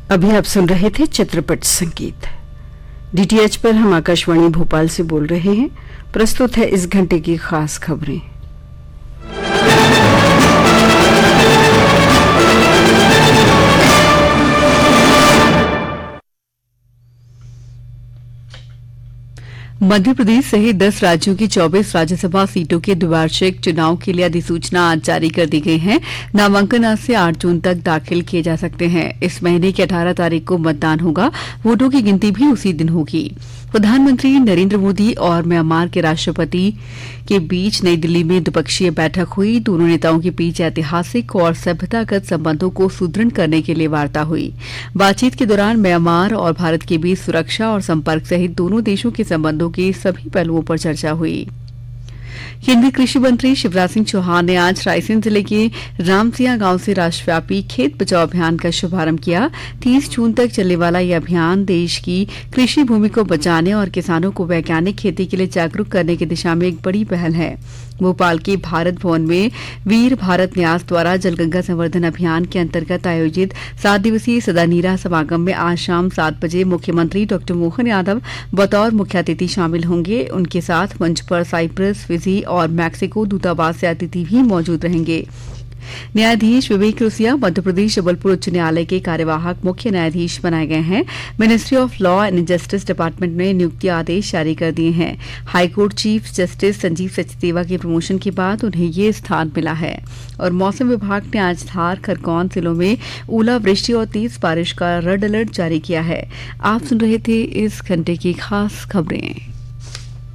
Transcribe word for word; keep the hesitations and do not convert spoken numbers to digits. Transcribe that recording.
अभी आप सुन रहे थे चित्रपट संगीत। डीटीएच पर हम आकाशवाणी भोपाल से बोल रहे हैं। प्रस्तुत है इस घंटे की खास खबरें। मध्य प्रदेश सहित दस राज्यों की चौबीस राज्यसभा सीटों के द्विवार्षिक चुनाव के लिए अधिसूचना आज जारी कर दी गई है। नामांकन आज से आठ जून तक दाखिल किए जा सकते हैं। इस महीने की अठारह तारीख को मतदान होगा। वोटों की गिनती भी उसी दिन होगी। प्रधानमंत्री नरेंद्र मोदी और म्यांमार के राष्ट्रपति के बीच नई दिल्ली में द्विपक्षीय बैठक हुई। दोनों नेताओं के बीच ऐतिहासिक और सभ्यतागत संबंधों को सुदृढ़ करने के लिए वार्ता हुई। बातचीत के दौरान म्यांमार और भारत के बीच सुरक्षा और संपर्क सहित दोनों देशों के संबंधों के सभी पहलुओं पर चर्चा हुई। केंद्रीय कृषि मंत्री शिवराज सिंह चौहान ने आज रायसेन जिले के रामसिया गांव से राष्ट्रव्यापी खेत बचाओ अभियान का शुभारंभ किया। तीस जून तक चलने वाला यह अभियान देश की कृषि भूमि को बचाने और किसानों को वैज्ञानिक खेती के लिए जागरूक करने की दिशा में एक बड़ी पहल है। भोपाल के भारत भवन में वीर भारत न्यास द्वारा जलगंगा संवर्धन अभियान के अंतर्गत आयोजित सात दिवसीय सदानीरा समागम में आज शाम सात बजे मुख्यमंत्री डॉक्टर मोहन यादव बतौर मुख्य अतिथि शामिल होंगे। उनके साथ मंच पर साइप्रस, फिजी और मैक्सिको दूतावास से अतिथि भी मौजूद रहेंगे। न्यायाधीश विवेक रुसिया मध्य प्रदेश जबलपुर उच्च न्यायालय के कार्यवाहक मुख्य न्यायाधीश बनाए गए हैं। Ministry of law and justice department ने नियुक्ति आदेश जारी कर दिए हैं। High court chief justice Sanjeev Sachdeva के प्रमोशन के बाद उन्हें ये स्थान मिला है। और मौसम विभाग ने आज धार, खरगोन जिलों में ओलावृष्टि और तेज बारिश का रेड अलर्ट जारी किया है। आप सुन रहे थे इस घंटे की खास खबरें।